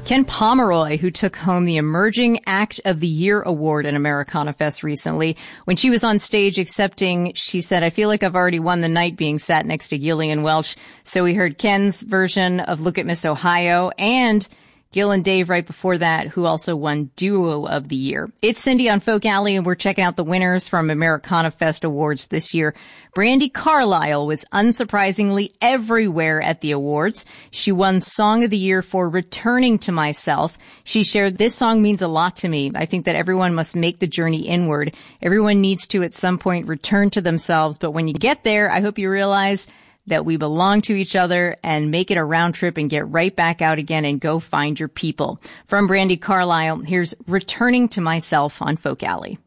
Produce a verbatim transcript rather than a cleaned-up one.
Ken Pomeroy, who took home the Emerging Act of the Year award at Americana Fest recently. When she was on stage accepting, she said, "I feel like I've already won the night being sat next to Gillian Welch." So we heard Ken's version of Look at Miss Ohio and Gil and Dave right before that, who also won Duo of the Year. It's Cindy on Folk Alley, and we're checking out the winners from Americana Fest Awards this year. Brandi Carlile was unsurprisingly everywhere at the awards. She won Song of the Year for Returning to Myself. She shared, "This song means a lot to me. I think that everyone must make the journey inward. Everyone needs to at some point return to themselves. But when you get there, I hope you realize that we belong to each other and make it a round trip and get right back out again and go find your people." From Brandi Carlile, here's Returning to Myself on Folk Alley.